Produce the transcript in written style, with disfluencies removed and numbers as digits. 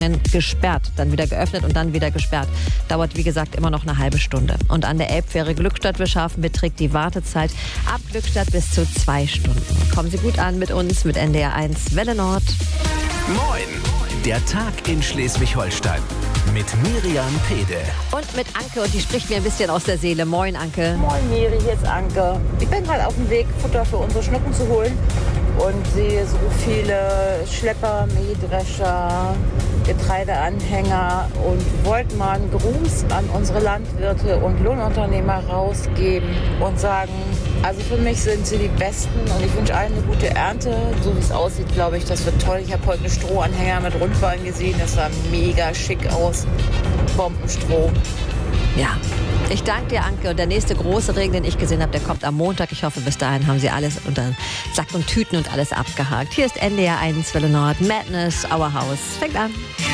gesperrt, dann wieder geöffnet und dann wieder gesperrt. Dauert, wie gesagt, immer noch eine halbe Stunde. Und an der Elbfähre Glückstadt-Wilshaven beträgt die Wartezeit ab Glückstadt bis zu 2 Stunden. Kommen Sie gut an mit uns, mit NDR 1 Welle Nord. Moin, der Tag in Schleswig-Holstein mit Miriam Pede. Und mit Anke, und die spricht mir ein bisschen aus der Seele. Moin, Anke. Moin, Miri, hier ist Anke. Ich bin gerade auf dem Weg, Futter für unsere Schnucken zu holen und sehe so viele Schlepper, Mähdrescher, Getreideanhänger und wollte mal einen Gruß an unsere Landwirte und Lohnunternehmer rausgeben und sagen, also für mich sind sie die Besten und ich wünsche allen eine gute Ernte. So wie es aussieht, glaube ich, das wird toll. Ich habe heute einen Strohanhänger mit Rundballen gesehen, das sah mega schick aus. Bombenstroh. Ja, ich danke dir, Anke. Und der nächste große Regen, den ich gesehen habe, der kommt am Montag. Ich hoffe, bis dahin haben Sie alles unter Sack und Tüten und alles abgehakt. Hier ist NDR 1 Welle Nord. Madness, Our House. Fängt an.